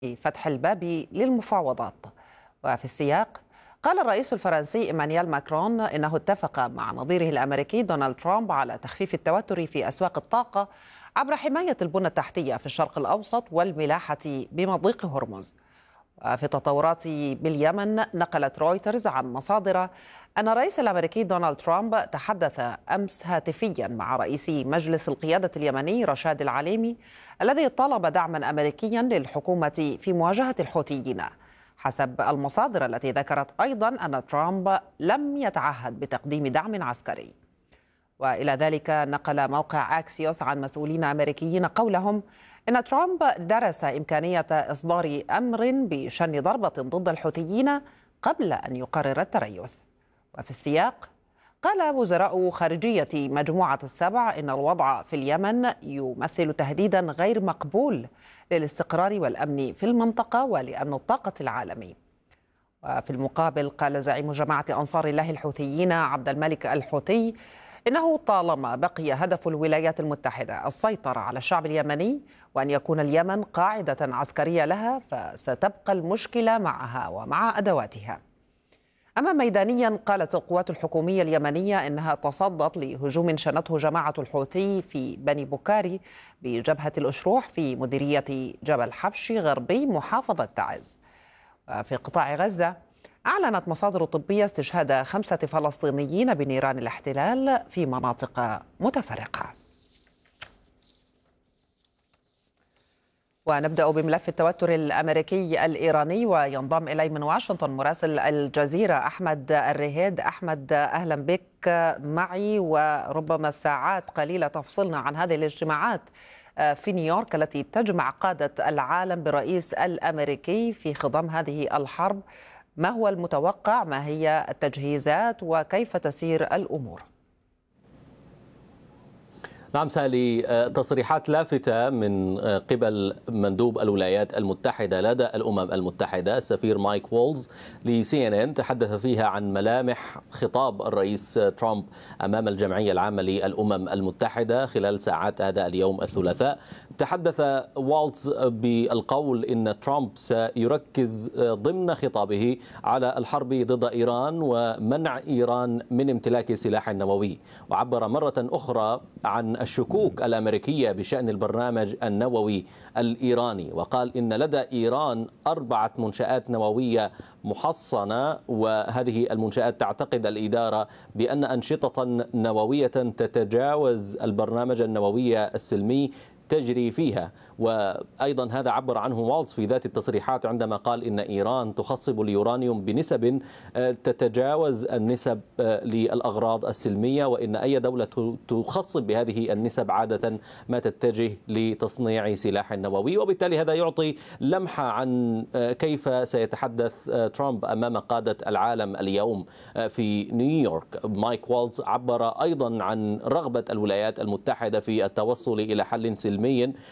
فتح الباب للمفاوضات. وفي السياق، قال الرئيس الفرنسي إيمانويل ماكرون إنه اتفق مع نظيره الأمريكي دونالد ترامب على تخفيف التوتر في أسواق الطاقة عبر حماية البنى التحتية في الشرق الأوسط والملاحة بمضيق هرمز. وفي التطورات باليمن، نقلت رويترز عن مصادر أن الرئيس الأمريكي دونالد ترامب تحدث أمس هاتفيا مع رئيس مجلس القيادة اليمني رشاد العليمي الذي طالب دعما أمريكيا للحكومة في مواجهة الحوثيين. حسب المصادر التي ذكرت أيضا أن ترامب لم يتعهد بتقديم دعم عسكري. وإلى ذلك، نقل موقع أكسيوس عن مسؤولين أمريكيين قولهم إن ترامب درس إمكانية إصدار أمر بشن ضربة ضد الحوثيين قبل أن يقرر التريث. وفي السياق، قال وزراء خارجية مجموعة السبع إن الوضع في اليمن يمثل تهديدا غير مقبول للاستقرار والأمن في المنطقة ولأمن الطاقة العالمي. وفي المقابل، قال زعيم جماعة أنصار الله الحوثيين عبد الملك الحوثي إنه طالما بقي هدف الولايات المتحدة السيطرة على الشعب اليمني وأن يكون اليمن قاعدة عسكرية لها، فستبقى المشكلة معها ومع أدواتها. أما ميدانيا، قالت القوات الحكومية اليمنية إنها تصدت لهجوم شنته جماعة الحوثي في بني بوكاري بجبهة الأشروح في مديرية جبل حبشي غربي محافظة تعز. وفي قطاع غزة، أعلنت مصادر طبية استشهاد 5 فلسطينيين بنيران الاحتلال في مناطق متفرقة. ونبدأ بملف التوتر الأمريكي الإيراني، وينضم إلي من واشنطن مراسل الجزيرة أحمد الرهيد. أحمد، أهلا بك معي، وربما الساعات قليلة تفصلنا عن هذه الاجتماعات في نيويورك التي تجمع قادة العالم بالرئيس الأمريكي في خضم هذه الحرب. ما هو المتوقع؟ ما هي التجهيزات؟ وكيف تسير الأمور؟ نعم سالي، تصريحات لافتة من قبل مندوب الولايات المتحدة لدى الأمم المتحدة السفير مايك وولز لCNN تحدث فيها عن ملامح خطاب الرئيس ترامب أمام الجمعية العامة للأمم المتحدة خلال ساعات هذا اليوم الثلاثاء. تحدث وولز بالقول إن ترامب سيركز ضمن خطابه على الحرب ضد إيران ومنع إيران من امتلاك سلاح نووي، وعبر مرة أخرى عن الشكوك الأمريكية بشأن البرنامج النووي الإيراني، وقال إن لدى إيران 4 منشآت نووية محصنة، وهذه المنشآت تعتقد الإدارة بأن أنشطة نووية تتجاوز البرنامج النووي السلمي تجري فيها. وأيضا هذا عبر عنه والز في ذات التصريحات عندما قال إن إيران تخصب اليورانيوم بنسب تتجاوز النسب للأغراض السلمية، وإن أي دولة تخصب بهذه النسب عادة ما تتجه لتصنيع سلاح نووي. وبالتالي هذا يعطي لمحة عن كيف سيتحدث ترامب أمام قادة العالم اليوم في نيويورك. مايك والز عبر أيضا عن رغبة الولايات المتحدة في التوصل إلى حل سلمي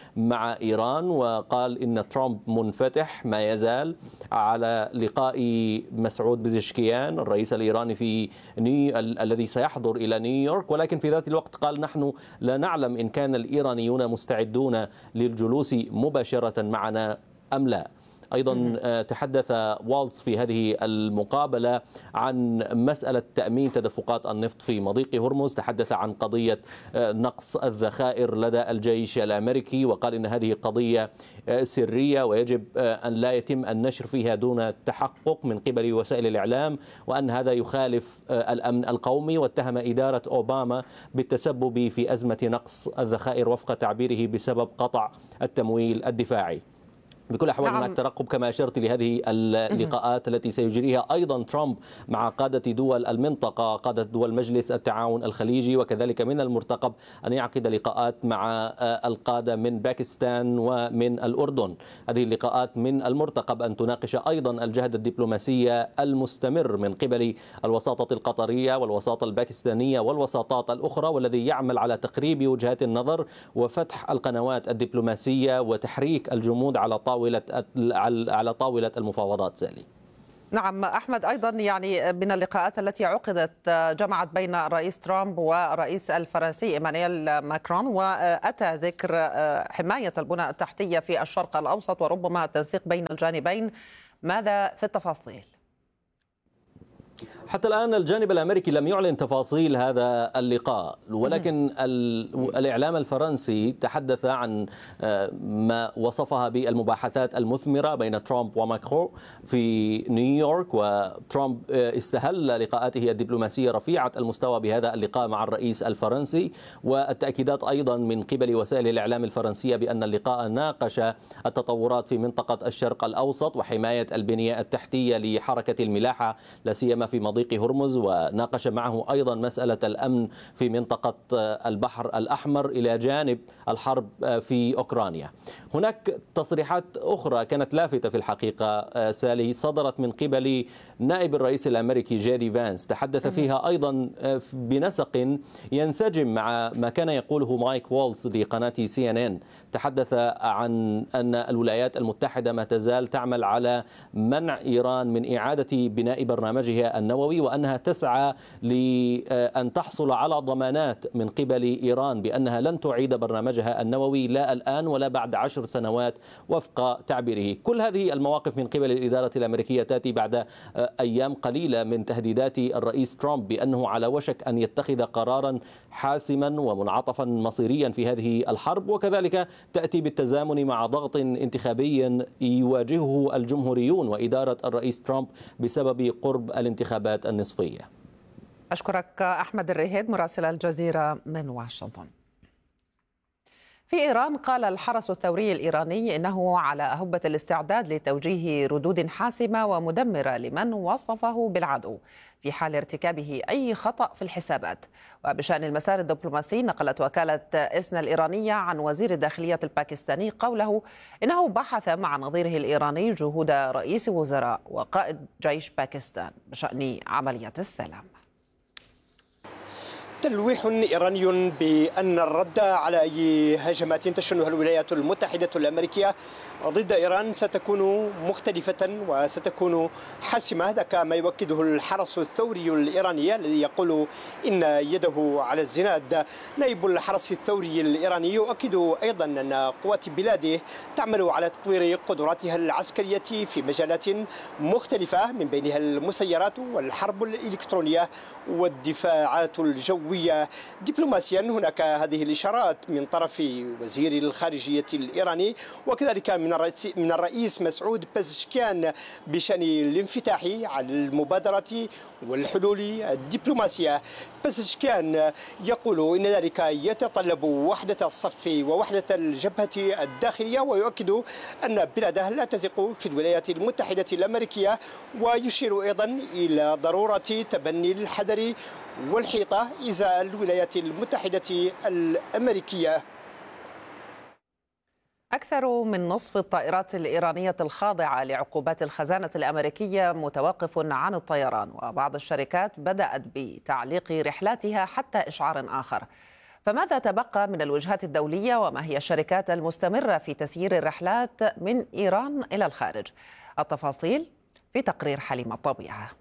مع إيران، وقال إن ترامب منفتح ما يزال على لقاء مسعود بزشكيان الرئيس الإيراني في الذي سيحضر إلى نيويورك، ولكن في ذات الوقت قال نحن لا نعلم إن كان الإيرانيون مستعدون للجلوس مباشرة معنا أم لا. أيضا تحدث والز في هذه المقابلة عن مسألة تأمين تدفقات النفط في مضيق هرمز، تحدث عن قضية نقص الذخائر لدى الجيش الأمريكي، وقال إن هذه قضية سرية ويجب أن لا يتم النشر فيها دون تحقق من قبل وسائل الإعلام، وأن هذا يخالف الأمن القومي، واتهم إدارة أوباما بالتسبب في أزمة نقص الذخائر وفق تعبيره بسبب قطع التمويل الدفاعي. بكل الأحوال هناك ترقب كما أشرت لهذه اللقاءات التي سيجريها أيضا ترامب مع قادة دول المنطقة، قادة دول مجلس التعاون الخليجي، وكذلك من المرتقب أن يعقد لقاءات مع القادة من باكستان ومن الأردن. هذه اللقاءات من المرتقب أن تناقش أيضا الجهد الدبلوماسي المستمر من قبل الوساطة القطرية والوساطة الباكستانية والوساطات الأخرى، والذي يعمل على تقريب وجهات النظر وفتح القنوات الدبلوماسية وتحريك الجمود على طاولة المفاوضات. سالي. نعم أحمد، أيضا يعني من اللقاءات التي عقدت جمعت بين الرئيس ترامب والرئيس الفرنسي إيمانويل ماكرون، وأتى ذكر حماية البنى التحتية في الشرق الأوسط وربما التنسيق بين الجانبين. ماذا في التفاصيل؟ حتى الآن الجانب الأمريكي لم يعلن تفاصيل هذا اللقاء، ولكن الإعلام الفرنسي تحدث عن ما وصفها بالمباحثات المثمرة بين ترامب وماكرون في نيويورك. وترامب استهل لقاءاته الدبلوماسية رفيعة المستوى بهذا اللقاء مع الرئيس الفرنسي، والتأكيدات أيضا من قبل وسائل الإعلام الفرنسية بأن اللقاء ناقش التطورات في منطقة الشرق الأوسط وحماية البنية التحتية لحركة الملاحة لا سيما في مضيق هرمز، وناقش معه أيضا مسألة الأمن في منطقة البحر الأحمر إلى جانب الحرب في أوكرانيا. هناك تصريحات أخرى كانت لافتة في الحقيقة سالي، صدرت من قبل نائب الرئيس الأمريكي جيدي فانس، تحدث فيها أيضا بنسق ينسجم مع ما كان يقوله مايك وولز لقناة CNN. تحدث عن أن الولايات المتحدة ما تزال تعمل على منع إيران من إعادة بناء برنامجها النووي، وأنها تسعى لأن تحصل على ضمانات من قبل إيران بأنها لن تعيد برنامجها النووي لا الآن ولا بعد 10 سنوات وفق تعبيره. كل هذه المواقف من قبل الإدارة الأمريكية تأتي بعد أيام قليلة من تهديدات الرئيس ترامب بأنه على وشك أن يتخذ قرارا حاسما ومنعطفا مصيريا في هذه الحرب، وكذلك تأتي بالتزامن مع ضغط انتخابي يواجهه الجمهوريون وإدارة الرئيس ترامب بسبب قرب الانتخابات النصفية. أشكرك أحمد الرهيد مراسل الجزيرة من واشنطن. في إيران قال الحرس الثوري الإيراني إنه على أهبة الاستعداد لتوجيه ردود حاسمة ومدمرة لمن وصفه بالعدو في حال ارتكابه أي خطأ في الحسابات. وبشأن المسار الدبلوماسي، نقلت وكالة إسنا الإيرانية عن وزير الداخلية الباكستاني قوله إنه بحث مع نظيره الإيراني جهود رئيس وزراء وقائد جيش باكستان بشأن عملية السلام. تلويح إيراني بأن الرد على أي هجمات تشنها الولايات المتحدة الأمريكية ضد إيران ستكون مختلفة وستكون حاسمة. ذاك ما يؤكده الحرس الثوري الإيراني الذي يقول إن يده على الزناد. نائب الحرس الثوري الإيراني يؤكد أيضا أن قوات بلاده تعمل على تطوير قدراتها العسكرية في مجالات مختلفة من بينها المسيرات والحرب الإلكترونية والدفاعات الجوية. دبلوماسيا هناك هذه الإشارات من طرف وزير الخارجية الإيراني وكذلك من الرئيس مسعود بزشكيان بشأن الانفتاح على المبادرة والحلول الدبلوماسية. بزشكيان يقول إن ذلك يتطلب وحدة الصف ووحدة الجبهة الداخلية، ويؤكد أن بلاده لا تثق في الولايات المتحدة الأمريكية، ويشير أيضا إلى ضرورة تبني الحذر والحيطة إزاء الولايات المتحدة الأمريكية. أكثر من نصف الطائرات الإيرانية الخاضعة لعقوبات الخزانة الأمريكية متوقف عن الطيران، وبعض الشركات بدأت بتعليق رحلاتها حتى إشعار آخر. فماذا تبقى من الوجهات الدولية، وما هي الشركات المستمرة في تسيير الرحلات من إيران إلى الخارج؟ التفاصيل في تقرير حليمة الطبيعة.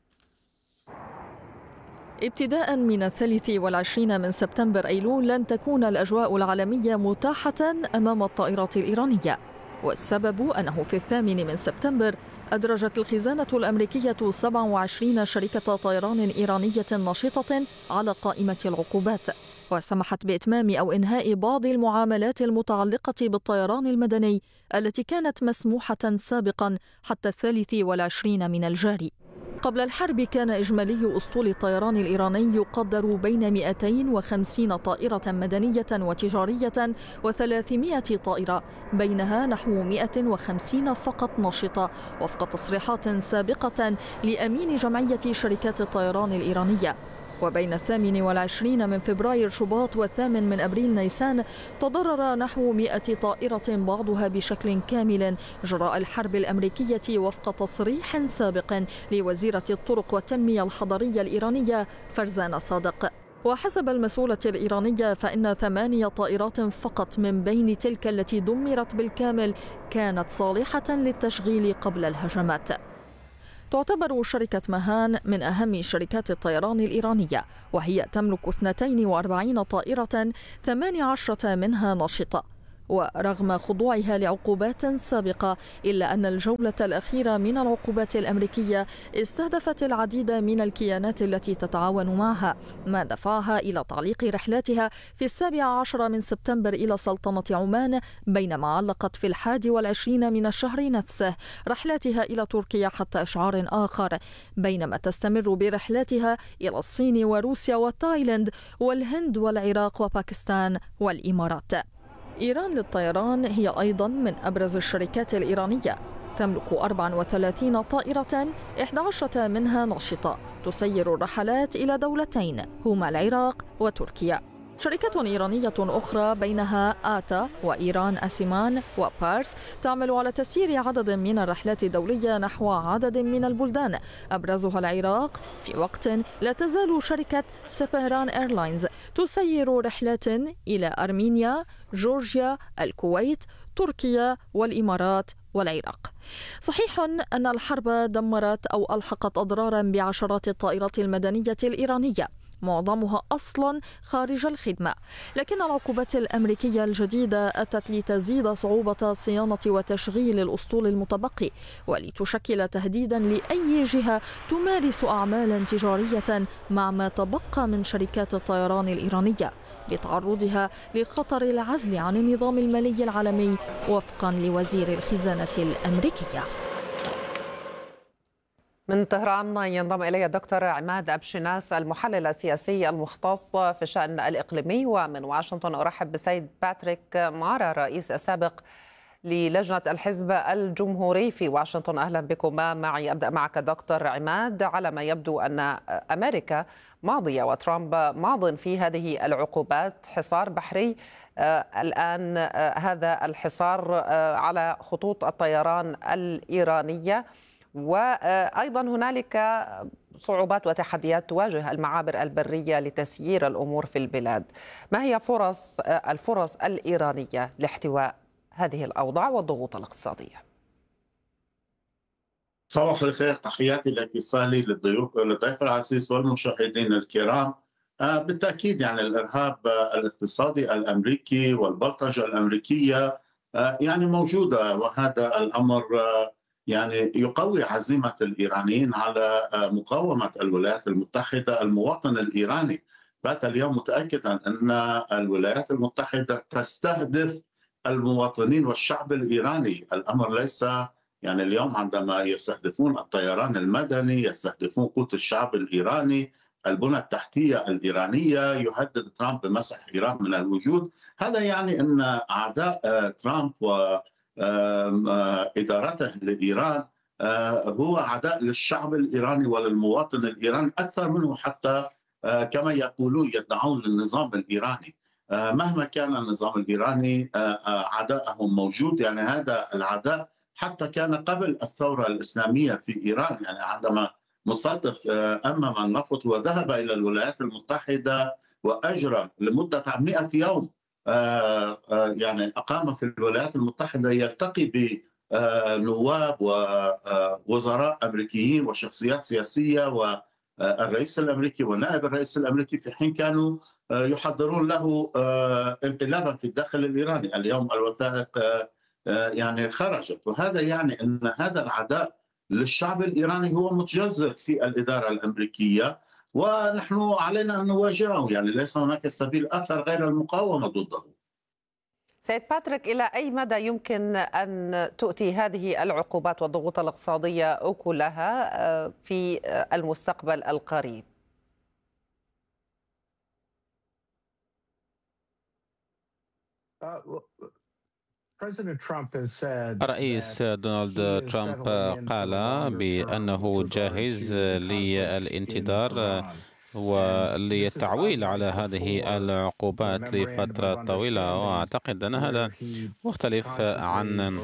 ابتداء من 23 من سبتمبر أيلول لن تكون الأجواء العالمية متاحة أمام الطائرات الإيرانية، والسبب أنه في 8 من سبتمبر أدرجت الخزانة الأمريكية 27 شركة طيران إيرانية نشطة على قائمة العقوبات، وسمحت بإتمام أو إنهاء بعض المعاملات المتعلقة بالطيران المدني التي كانت مسموحة سابقا حتى 23 من الجاري. قبل الحرب كان إجمالي أسطول الطيران الإيراني يقدر بين 250 طائرة مدنية وتجارية و300 طائرة، بينها نحو 150 فقط نشطة وفق تصريحات سابقة لأمين جمعية شركات الطيران الإيرانية. وبين 28 من فبراير شباط و8 من أبريل نيسان تضرر نحو 100 طائرة بعضها بشكل كامل جراء الحرب الأمريكية وفق تصريح سابق لوزيرة الطرق والتنمية الحضرية الإيرانية فرزان صادق. وحسب المسؤولة الإيرانية فإن 8 طائرات فقط من بين تلك التي دمرت بالكامل كانت صالحة للتشغيل قبل الهجمات. تعتبر شركة مهان من أهم شركات الطيران الإيرانية، وهي تملك 42 طائرة 18 منها نشطة. ورغم خضوعها لعقوبات سابقة، إلا أن الجولة الأخيرة من العقوبات الأمريكية استهدفت العديد من الكيانات التي تتعاون معها، ما دفعها إلى تعليق رحلاتها في 17 من سبتمبر إلى سلطنة عمان، بينما علقت في 21 من الشهر نفسه رحلاتها إلى تركيا حتى إشعار آخر، بينما تستمر برحلاتها إلى الصين وروسيا وتايلاند والهند والعراق وباكستان والإمارات. إيران للطيران هي أيضا من أبرز الشركات الإيرانية، تملك 34 طائرة 11 منها نشطة تسير الرحلات إلى دولتين هما العراق وتركيا. شركات إيرانية أخرى بينها آتا وإيران أسيمان وبارس تعمل على تسيير عدد من الرحلات دولية نحو عدد من البلدان، أبرزها العراق، في وقت لا تزال شركة سبيران إيرلاينز تسير رحلات إلى أرمينيا، جورجيا، الكويت، تركيا والإمارات والعراق. صحيح أن الحرب دمرت أو ألحقت أضرارا بعشرات الطائرات المدنية الإيرانية، معظمها أصلا خارج الخدمة، لكن العقوبات الأمريكية الجديدة أتت لتزيد صعوبة صيانة وتشغيل الأسطول المتبقي، ولتشكل تهديدا لأي جهة تمارس أعمالا تجارية مع ما تبقى من شركات الطيران الإيرانية، بتعرضها لخطر العزل عن النظام المالي العالمي وفقا لوزير الخزانة الأمريكية. من طهران ينضم إلي الدكتور عماد أبشناس، المحلل السياسي المختص في الشأن الإقليمي، ومن واشنطن أرحب بسيد باتريك مارا، الرئيس السابق للجنة الحزب الجمهوري في واشنطن. أهلا بكما معي. أبدأ معك دكتور عماد. على ما يبدو أن أمريكا ماضية وترامب ماض في هذه العقوبات، حصار بحري الآن، هذا الحصار على خطوط الطيران الإيرانية، وأيضا هنالك صعوبات وتحديات تواجه المعابر البرية لتسيير الأمور في البلاد. ما هي الفرص الإيرانية لاحتواء هذه الأوضاع والضغوط الاقتصادية؟ صباح الخير، تحياتي لك سالي، للضيف العزيز والمشاهدين الكرام. بالتأكيد يعني الإرهاب الاقتصادي الأمريكي والبلطجة الأمريكية يعني موجودة، وهذا الأمر يعني يقوي عزيمة الإيرانيين على مقاومة الولايات المتحدة. المواطن الإيراني بات اليوم متأكدا أن الولايات المتحدة تستهدف المواطنين والشعب الإيراني. الأمر ليس يعني اليوم عندما يستهدفون الطيران المدني يستهدفون قوت الشعب الإيراني، البنى التحتية الإيرانية، يهدد ترامب بمسح إيران من الوجود. هذا يعني أن أعداء ترامب وإدارته لإيران هو عداء للشعب الإيراني وللمواطن الإيراني أكثر منه حتى كما يقولون يدعون للنظام الإيراني. مهما كان النظام الإيراني عداءهم موجود، يعني هذا العداء حتى كان قبل الثورة الإسلامية في إيران. يعني عندما مصدق أمم النفط وذهب إلى الولايات المتحدة وأجرى لمدة 100 يوم، يعني أقام في الولايات المتحدة يلتقي بنواب ووزراء أمريكيين وشخصيات سياسية والرئيس الأمريكي ونائب الرئيس الأمريكي، في حين كانوا يحضرون له انقلابا في الداخل الإيراني. اليوم الوثائق يعني خرجت، وهذا يعني أن هذا العداء للشعب الإيراني هو متجذر في الإدارة الأمريكية، ونحن علينا أن نواجهه. يعني ليس هناك سبيل آخر غير المقاومة ضده. سيد باتريك، إلى أي مدى يمكن أن تؤتي هذه العقوبات والضغوط الاقتصادية أكلها في المستقبل القريب؟ الرئيس دونالد ترامب قال بأنه جاهز للانتظار وللتعويل على هذه العقوبات لفترة طويلة، وأعتقد أن هذا مختلف عن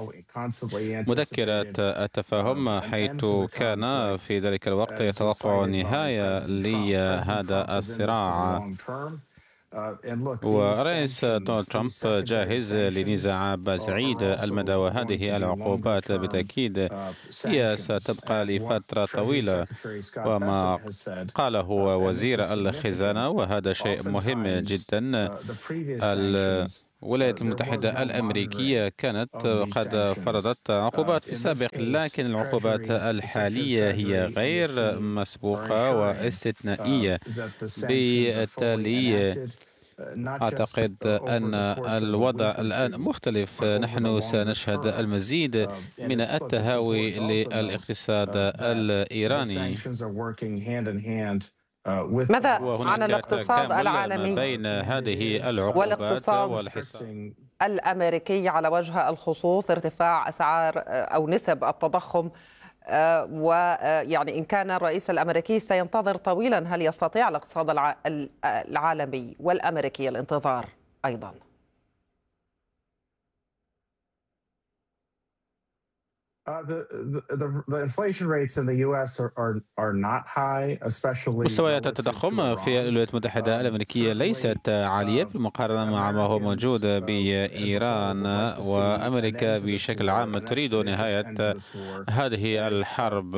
مذكرة التفاهم، حيث كان في ذلك الوقت يتوقع نهاية لهذا الصراع والرئيس دونالد ترامب جاهز لنزاع بعيد المدى، وهذه العقوبات بالتأكيد هي ستبقى لفترة طويلة. وما قاله وزير الخزانة وهذا شيء مهم جدا، الولايات المتحدة الأمريكية كانت قد فرضت عقوبات في السابق، لكن العقوبات الحالية هي غير مسبوقة واستثنائية. بالتالي أعتقد أن الوضع الآن مختلف. نحن سنشهد المزيد من التهاوي للاقتصاد الإيراني. ماذا عن الاقتصاد العالمي بين هذه العقوبات والحصار الأمريكي على وجه الخصوص؟ ارتفاع أسعار أو نسب التضخم، ويعني إن كان الرئيس الأمريكي سينتظر طويلا، هل يستطيع الاقتصاد العالمي والأمريكي الانتظار أيضا؟ مستويات التضخم في الولايات المتحدة الأمريكية ليست عالية بالمقارنة مع ما هو موجود بإيران، وأمريكا بشكل عام تريد نهاية هذه الحرب.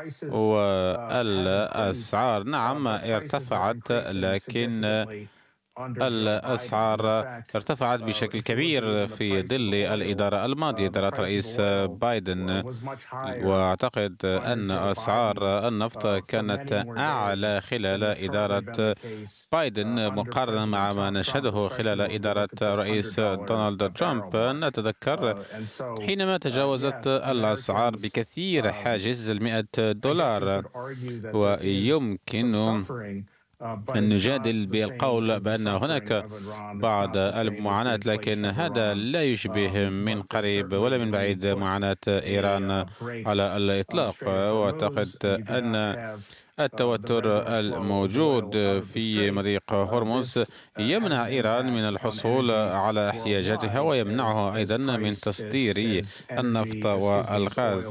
والأسعار نعم ارتفعت، لكن الأسعار ارتفعت بشكل كبير في ظل الإدارة الماضية، إدارة رئيس بايدن. وأعتقد أن أسعار النفط كانت أعلى خلال إدارة بايدن مقارنة مع ما نشهده خلال إدارة رئيس دونالد ترامب. نتذكر حينما تجاوزت الأسعار بكثير حاجز $100، ويمكن أن نجادل بالقول بأن هناك بعض المعاناة، لكن هذا لا يشبه من قريب ولا من بعيد معاناة إيران على الإطلاق. وأعتقد أن التوتر الموجود في مضيق هرمز يمنع إيران من الحصول على احتياجاتها، ويمنعها أيضا من تصدير النفط والغاز.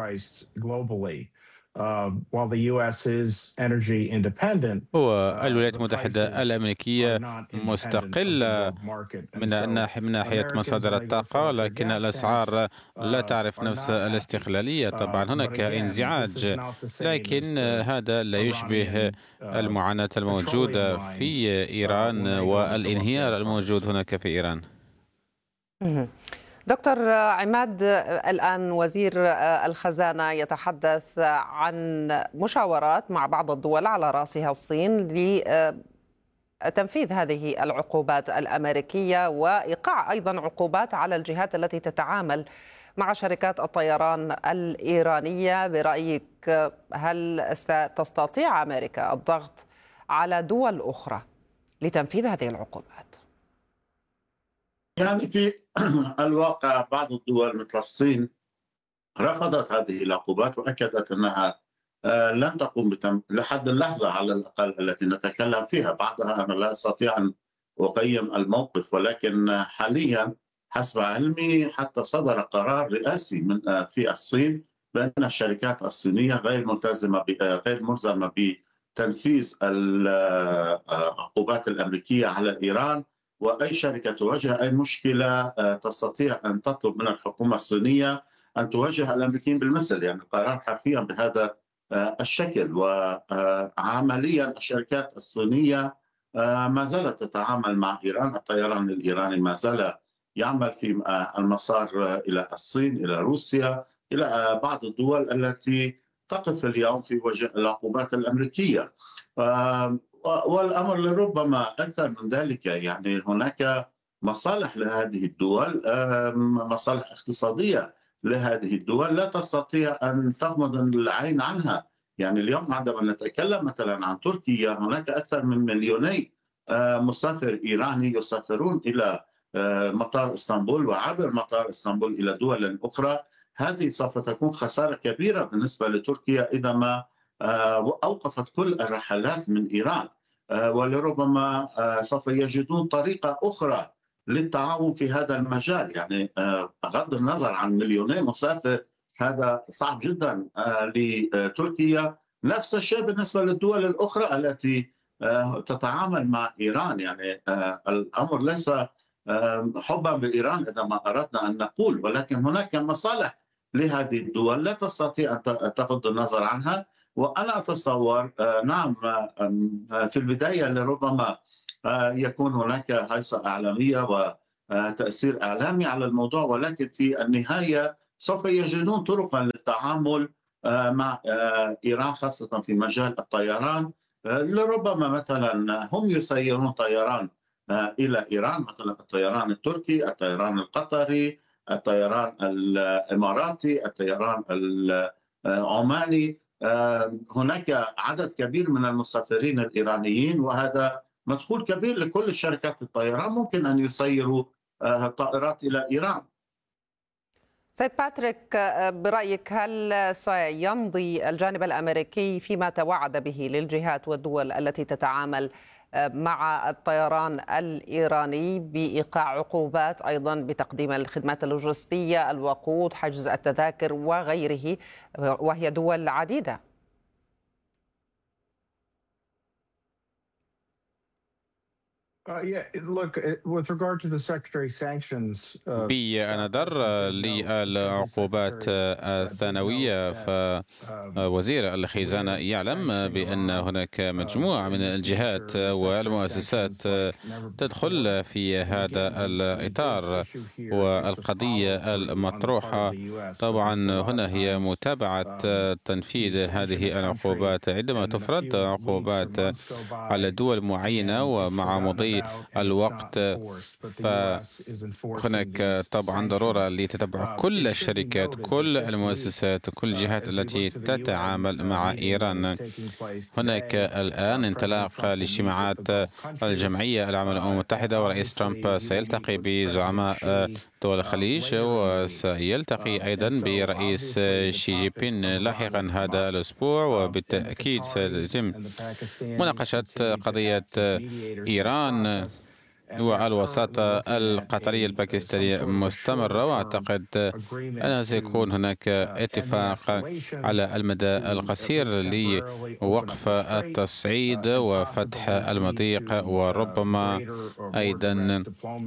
والولايات المتحدة الأمريكية مستقلة من ناحية مصادر الطاقة، لكن الأسعار لا تعرف نفس الاستقلالية. طبعا هناك انزعاج، لكن هذا لا يشبه المعاناة الموجودة في إيران والانهيار الموجود هناك في إيران. دكتور عماد، الآن وزير الخزانة يتحدث عن مشاورات مع بعض الدول على رأسها الصين لتنفيذ هذه العقوبات الأمريكية، وإيقاع أيضا عقوبات على الجهات التي تتعامل مع شركات الطيران الإيرانية. برأيك هل ستستطيع أمريكا الضغط على دول أخرى لتنفيذ هذه العقوبات؟ يعني في الواقع بعض الدول مثل الصين رفضت هذه العقوبات وأكدت أنها لن تقوم لحد اللحظة على الأقل التي نتكلم فيها. بعدها أنا لا أستطيع أن أقيم الموقف، ولكن حاليا حسب علمي حتى صدر قرار رئاسي في الصين بأن الشركات الصينية غير ملزمة بتنفيذ العقوبات الأمريكية على إيران، وأي شركة تواجه أي مشكلة تستطيع أن تطلب من الحكومة الصينية أن تواجه الأمريكيين بالمثل. يعني القرار حرفيا بهذا الشكل. وعمليا الشركات الصينية ما زالت تتعامل مع إيران. الطيران الإيراني ما زال يعمل في المسار إلى الصين، إلى روسيا، إلى بعض الدول التي تقف اليوم في وجه العقوبات الأمريكية. والأمر لربما أكثر من ذلك. يعني هناك مصالح لهذه الدول، مصالح اقتصادية لهذه الدول لا تستطيع أن تغمض العين عنها. يعني اليوم عندما نتكلم مثلا عن تركيا، هناك أكثر من 2,000,000 مسافر إيراني يسافرون إلى مطار اسطنبول وعبر مطار اسطنبول إلى دول أخرى. هذه سوف تكون خسارة كبيرة بالنسبة لتركيا إذا ما أوقفت كل الرحلات من إيران، ولربما سوف يجدون طريقة أخرى للتعاون في هذا المجال. يعني بغض النظر عن 2,000,000 مسافر، هذا صعب جدا لتركيا. نفس الشيء بالنسبة للدول الأخرى التي تتعامل مع إيران. يعني الأمر ليس حبا بإيران إذا ما أردنا أن نقول، ولكن هناك مصالح لهذه الدول لا تستطيع أن تغض النظر عنها. وأنا أتصور نعم في البداية لربما يكون هناك هيصة إعلامية وتأثير إعلامي على الموضوع، ولكن في النهاية سوف يجدون طرقا للتعامل مع إيران خاصة في مجال الطيران. لربما مثلا هم يسيرون طيران إلى إيران، مثلا الطيران التركي، الطيران القطري، الطيران الإماراتي، الطيران العماني. هناك عدد كبير من المسافرين الإيرانيين، وهذا مدخول كبير لكل شركات الطيران، ممكن أن يسيروا الطائرات إلى إيران. سيد باتريك، برأيك هل سيمضي الجانب الأمريكي فيما توعد به للجهات والدول التي تتعامل مع الطيران الإيراني بإيقاع عقوبات، أيضا بتقديم الخدمات اللوجستية، الوقود، حجز التذاكر وغيره، وهي دول عديدة؟ بنظر للعقوبات الثانوية، فوزير الخزانة يعلم بأن هناك مجموعة من الجهات والمؤسسات تدخل في هذا الإطار، والقضية المطروحة طبعا هنا هي متابعة تنفيذ هذه العقوبات. عندما تفرض عقوبات على دول معينة ومع مضي الوقت، فهناك طبعا ضرورة لتتبع كل الشركات، كل المؤسسات، كل الجهات التي تتعامل مع إيران. هناك الآن انطلاق لاجتماعات الجمعية العامة للأمم المتحدة، ورئيس ترامب سيلتقي بزعماء دول الخليج، وسيلتقي أيضا برئيس شي جي بين لاحقا هذا الأسبوع، وبالتأكيد ستتم مناقشة قضية إيران والوساطة القطرية الباكستانية مستمرة، وأعتقد أنه سيكون هناك اتفاق على المدى القصير لوقف التصعيد وفتح المضيق، وربما أيضا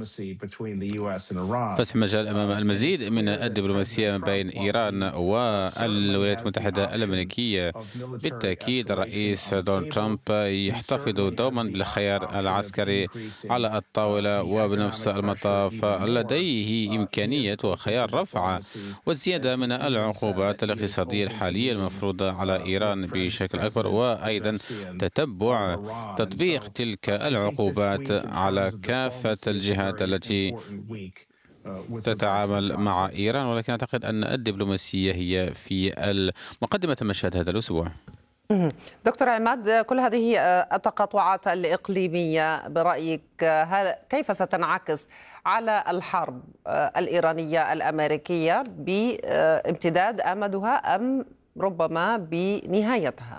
فتح مجال أمام المزيد من الدبلوماسية بين إيران والولايات المتحدة الأمريكية. بالتأكيد الرئيس دونالد ترامب يحتفظ دوما بالخيار العسكري على الطاولة، وبنفس المطاف لديه إمكانية وخيار رفع والزيادة من العقوبات الاقتصادية الحالية المفروضة على إيران بشكل أكبر، وأيضا تتبع تطبيق تلك العقوبات على كافة الجهات التي تتعامل مع إيران. ولكن أعتقد أن الدبلوماسية هي في مقدمة المشهد هذا الأسبوع. دكتور عماد، كل هذه التقاطعات الإقليمية برأيك كيف ستنعكس على الحرب الإيرانية الأمريكية بامتداد أمدها أم ربما بنهايتها؟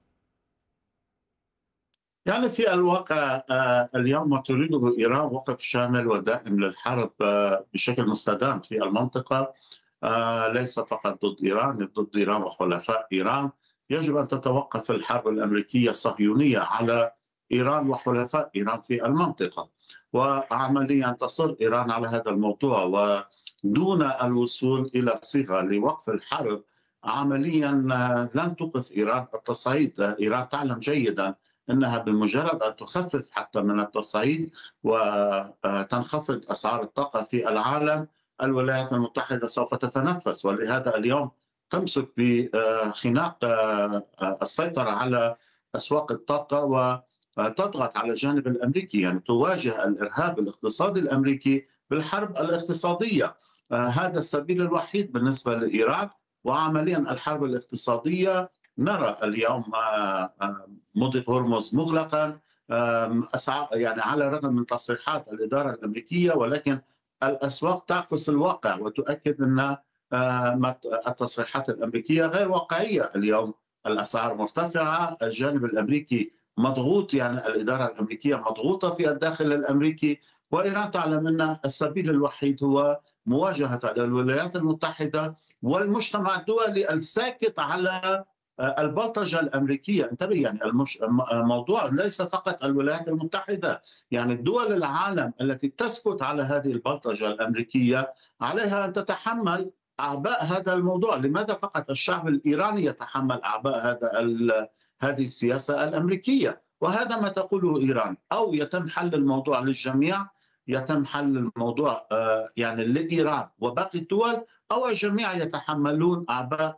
يعني في الواقع اليوم ما تريده إيران وقف شامل ودائم للحرب بشكل مستدام في المنطقة، ليس فقط ضد إيران وحلفاء إيران. يجب أن تتوقف الحرب الأمريكية الصهيونية على إيران وحلفاء إيران في المنطقة، وعمليا تصر إيران على هذا الموضوع، ودون الوصول إلى صيغة لوقف الحرب عمليا لن توقف إيران التصعيد. إيران تعلم جيدا أنها بمجرد أن تخفف حتى من التصعيد وتنخفض أسعار الطاقة في العالم، الولايات المتحدة سوف تتنفس. ولهذا اليوم تمسك بخناق السيطرة على أسواق الطاقة وتضغط على الجانب الأمريكي، يعني تواجه الإرهاب الاقتصادي الأمريكي بالحرب الاقتصادية. هذا السبيل الوحيد بالنسبة لإيران. وعمليا الحرب الاقتصادية نرى اليوم مضيق هرمز مغلقا، يعني على الرغم من تصريحات الإدارة الأمريكية، ولكن الأسواق تعكس الواقع وتؤكد أن التصريحات الأمريكية غير واقعية. اليوم الأسعار مرتفعة، الجانب الأمريكي مضغوط، يعني الإدارة الأمريكية مضغوطة في الداخل الأمريكي، وإيران تعلم أن السبيل الوحيد هو مواجهة الولايات المتحدة والمجتمع الدولي الساكت على البلطجة الأمريكية. انتبه، يعني الموضوع ليس فقط الولايات المتحدة، يعني الدول العالم التي تسكت على هذه البلطجة الأمريكية عليها أن تتحمل أعباء هذا الموضوع. لماذا فقط الشعب الإيراني يتحمل أعباء هذه السياسة الأمريكية؟ وهذا ما تقوله إيران. أو يتم حل الموضوع للجميع، يتم حل الموضوع يعني لإيران وباقي الدول، أو الجميع يتحملون أعباء